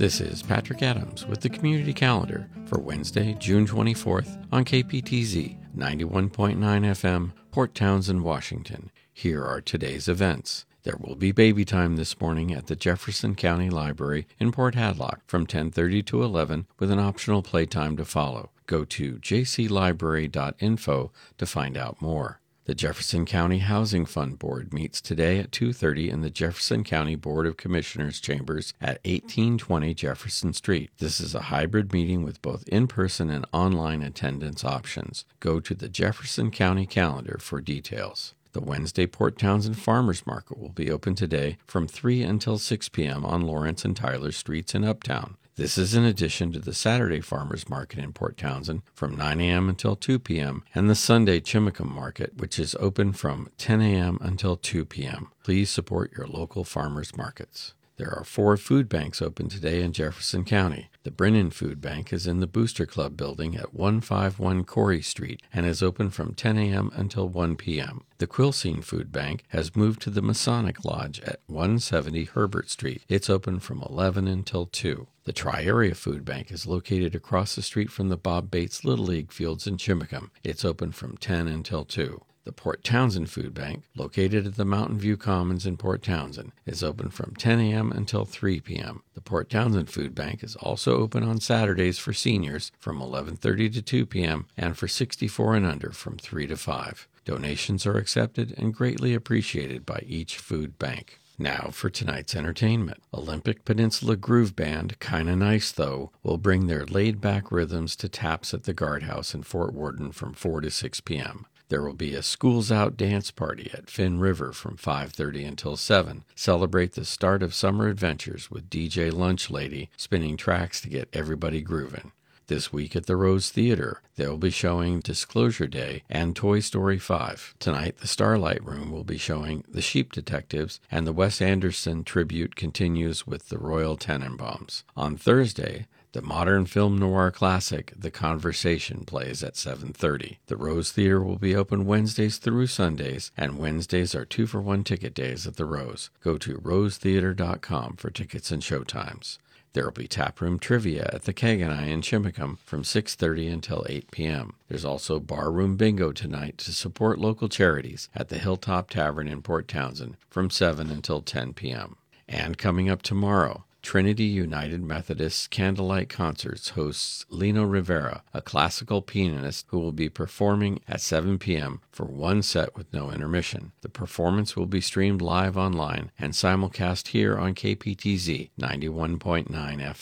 This is Patrick Adams with the Community Calendar for Wednesday, June 24th on KPTZ 91.9 FM, Port Townsend, Washington. Here are today's events. There will be baby time this morning at the Jefferson County Library in Port Hadlock from 10:30 to 11 with an optional playtime to follow. Go to jclibrary.info to find out more. The Jefferson County Housing Fund Board meets today at 2:30 in the Jefferson County Board of Commissioners chambers at 1820 Jefferson Street. This is a hybrid meeting with both in-person and online attendance options. Go to the Jefferson County calendar for details. The Wednesday Port Townsend Farmers Market will be open today from 3 until 6 p.m. on Lawrence and Tyler Streets in Uptown. This is in addition to the Saturday Farmers Market in Port Townsend from 9 a.m. until 2 p.m. and the Sunday Chimacum Market, which is open from 10 a.m. until 2 p.m. Please support your local farmers markets. There are 4 food banks open today in Jefferson County. The Brennan Food Bank is in the Booster Club building at 151 Corey Street and is open from 10 a.m. until 1 p.m. The Quilcene Food Bank has moved to the Masonic Lodge at 170 Herbert Street. It's open from 11 until 2. The Tri-Area Food Bank is located across the street from the Bob Bates Little League fields in Chimacum. It's open from 10 until 2. The Port Townsend Food Bank, located at the Mountain View Commons in Port Townsend, is open from 10 a.m. until 3 p.m. The Port Townsend Food Bank is also open on Saturdays for seniors from 11:30 to 2 p.m. and for 64 and under from 3 to 5. Donations are accepted and greatly appreciated by each food bank. Now for tonight's entertainment. Olympic Peninsula Groove Band, Kinda Nice Though, will bring their laid-back rhythms to taps at the Guardhouse in Fort Worden from 4 to 6 p.m. There will be a Schools Out dance party at Finn River from 5:30 until 7. Celebrate the start of summer adventures with DJ Lunch Lady spinning tracks to get everybody grooving. This week at the Rose Theater, they will be showing Disclosure Day and Toy Story 5. Tonight, the Starlight Room will be showing The Sheep Detectives, and the Wes Anderson tribute continues with the Royal Tenenbaums. On Thursday, the modern film noir classic, The Conversation, plays at 7:30. The Rose Theater will be open Wednesdays through Sundays, and Wednesdays are 2-for-1 ticket days at the Rose. Go to rosetheater.com for tickets and showtimes. There will be taproom trivia at the Keg and I in Chimacum from 6:30 until 8 p.m. There's also barroom bingo tonight to support local charities at the Hilltop Tavern in Port Townsend from 7 until 10 p.m. And coming up tomorrow, Trinity United Methodist Candlelight Concerts hosts Lino Rivera, a classical pianist who will be performing at 7 p.m. for one set with no intermission. The performance will be streamed live online and simulcast here on KPTZ 91.9 FM.